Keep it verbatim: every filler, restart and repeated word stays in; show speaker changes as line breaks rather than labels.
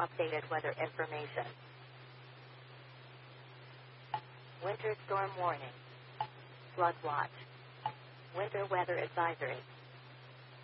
Updated weather information. Winter storm warning. Flood watch. Winter weather advisory.